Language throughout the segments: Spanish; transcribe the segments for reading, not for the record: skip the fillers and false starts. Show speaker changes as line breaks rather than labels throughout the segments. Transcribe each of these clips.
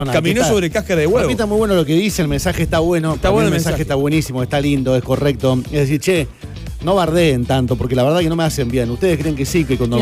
Caminó sobre cáscara de huevo.
Para mí está muy bueno lo que dice, el mensaje está bueno.
Está bueno
el mensaje está buenísimo, está lindo, es correcto. Es decir, che, no bardeen tanto, porque la verdad que no me hacen bien. Ustedes creen que sí, que cuando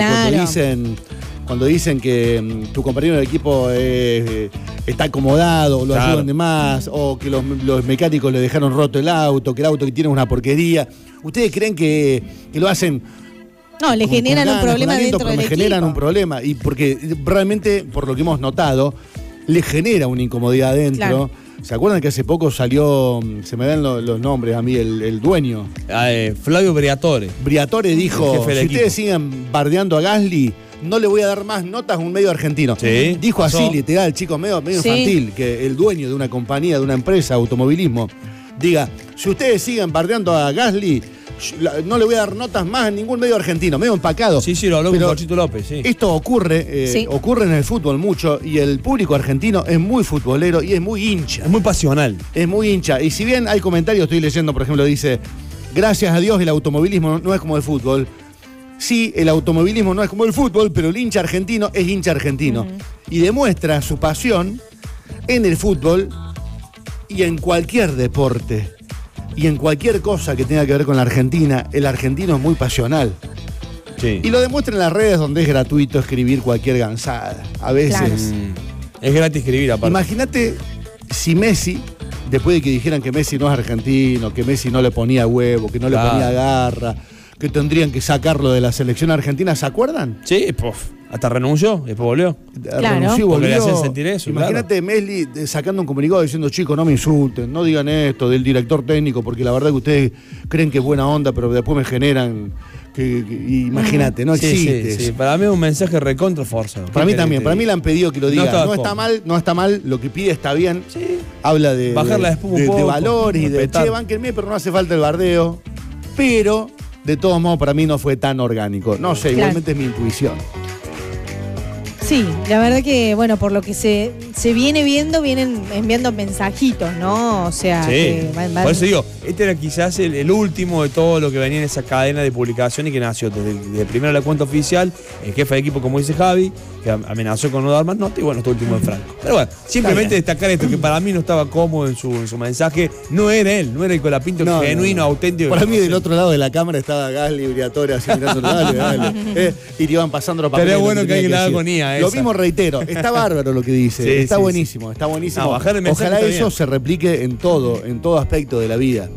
dicen que tu compañero del equipo está acomodado, lo ayudan de más, o que los mecánicos le dejaron roto el auto, que el auto que tiene es una porquería. ¿Ustedes creen que lo hacen?
No, le generan un problema dentro del equipo.
Generan un problema, y porque realmente, por lo que hemos notado, le genera una incomodidad adentro. Claro. ¿Se acuerdan que hace poco salió, se me dan los nombres a mí, el dueño?
Flavio Briatore.
Briatore dijo, si ustedes siguen bardeando a Gasly, no le voy a dar más notas a un medio argentino.
Sí,
dijo
pasó.
Así, literal, chicos, medio infantil, que el dueño de una compañía, de una empresa, automovilismo, diga, si ustedes siguen bardeando a Gasly, no le voy a dar notas más a ningún medio argentino, medio empacado.
Sí, lo habló con Pochito López, sí.
Esto ocurre en el fútbol mucho, y el público argentino es muy futbolero y es muy hincha.
Es muy pasional.
Es muy hincha. Y si bien hay comentarios, estoy leyendo, por ejemplo, dice, gracias a Dios el automovilismo no es como el fútbol. Sí, el automovilismo no es como el fútbol, pero el hincha argentino es hincha argentino. Y demuestra su pasión en el fútbol y en cualquier deporte. Y en cualquier cosa que tenga que ver con la Argentina, el argentino es muy pasional.
Sí.
Y lo demuestra en las redes, donde es gratuito escribir cualquier gansada. A veces.
Claro.
Es gratis escribir, aparte.
Imagínate si Messi, después de que dijeran que Messi no es argentino, que Messi no le ponía huevo, que no le ponía garra, que tendrían que sacarlo de la selección argentina, ¿se acuerdan?
Sí, hasta renunció, después volvió.
Renunció y volvió.
Porque le hacían sentir eso.
Imagínate Messi sacando un comunicado diciendo, chicos, no me insulten, no digan esto del director técnico, porque la verdad que ustedes creen que es buena onda, pero después me generan imagínate, no existe.
Sí. Para mí es un mensaje recontra forza.
Para mí también, para mí le han pedido que lo diga. No está mal, lo que pide está bien.
Sí.
Habla de
bajar la espuma un poco,
de valores y de, che, bánquenme, pero no hace falta el bardeo. Pero, de todos modos, para mí no fue tan orgánico. No sé, igualmente es mi intuición.
Sí, la verdad que, bueno, por lo que se viene viendo, vienen enviando mensajitos, ¿no? O sea,
por eso digo, este era quizás el último de todo lo que venía en esa cadena de publicación y que nació desde primero la cuenta oficial, el jefe de equipo, como dice Javi, que amenazó con no dar más nota, y bueno, este último de Franco. Pero bueno, simplemente destacar esto, que para mí no estaba cómodo en su mensaje. No era él, no era el Colapinto genuino, auténtico.
Para mí, del otro lado de la cámara estaba Gasly, Briatore, así mirando, dale. Y te iban pasando los papeles.
Pero es bueno que alguien la agonía.
Lo mismo reitero, está bárbaro lo que dice, está buenísimo. No, ojalá eso se replique en todo aspecto de la vida.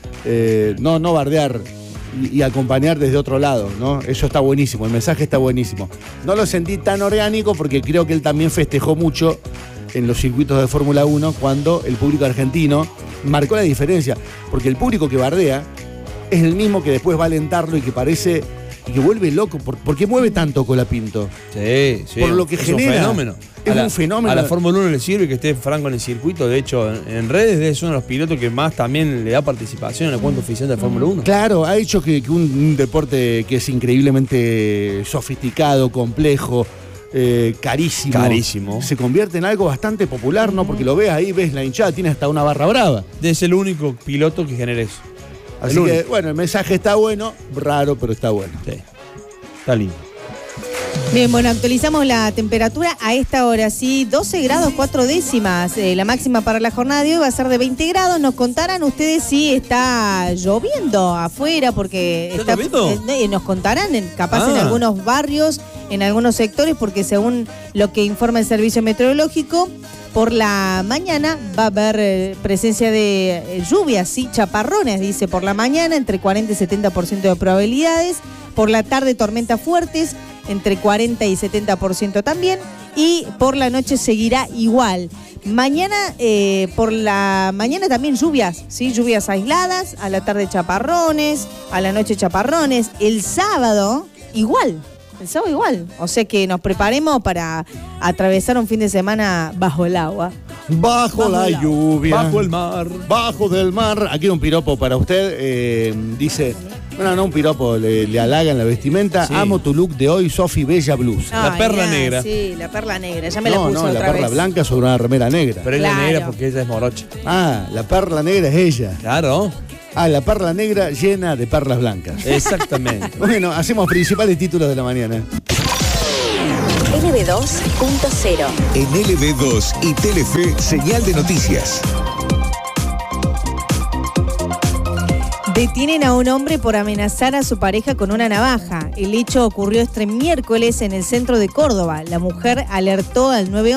No bardear y acompañar desde otro lado, ¿no? Eso está buenísimo, el mensaje está buenísimo. No lo sentí tan orgánico porque creo que él también festejó mucho en los circuitos de Fórmula 1 cuando el público argentino marcó la diferencia. Porque el público que bardea es el mismo que después va a alentarlo y que parece... y que vuelve loco. ¿Por qué mueve tanto Colapinto?
Sí.
Por lo que genera.
Un fenómeno.
Es un fenómeno.
A la Fórmula 1 le sirve que esté Franco en el circuito. De hecho, en redes es uno de los pilotos que más también le da participación en la cuenta oficial de Fórmula 1.
Claro, ha hecho que un deporte que es increíblemente sofisticado, complejo, carísimo, se convierte en algo bastante popular, ¿no? Porque lo ves ahí, ves la hinchada, tiene hasta una barra brava.
Es el único piloto que genera eso.
Así que, bueno, el mensaje está bueno, raro, pero está bueno.
Sí, está lindo.
Bien, bueno, actualizamos la temperatura a esta hora, sí, 12 grados 4 décimas. La máxima para la jornada de hoy va a ser de 20 grados. Nos contarán ustedes si está lloviendo afuera, porque
¿Está lloviendo?
Nos contarán, capaz en algunos barrios, en algunos sectores, porque según lo que informa el Servicio Meteorológico, por la mañana va a haber presencia de lluvias, sí, chaparrones, dice, por la mañana, entre 40 y 70% de probabilidades. Por la tarde, tormentas fuertes, entre 40 y 70% también. Y por la noche seguirá igual. Mañana, por la mañana también lluvias, ¿sí? Lluvias aisladas, a la tarde chaparrones, a la noche chaparrones. El sábado, igual. O sea que nos preparemos para atravesar un fin de semana bajo el agua.
Bajo la lluvia.
Bajo el mar.
Bajo del mar. Aquí un piropo para usted. Dice, bueno, no un piropo, le halagan la vestimenta. Sí. Amo tu look de hoy, Sofi Bella Blues.
La perla negra.
Sí, la perla negra. Ya me la puse otra vez.
No, la perla blanca sobre una remera negra.
Pero es la negra porque ella es morocha.
Ah, la perla negra es ella.
Claro.
Ah, la perla negra llena de perlas blancas.
Exactamente.
Bueno, hacemos principales títulos de la mañana.
LB2.0.
En LB2 y Telefe, señal de noticias.
Detienen a un hombre por amenazar a su pareja con una navaja. El hecho ocurrió este miércoles en el centro de Córdoba. La mujer alertó al 911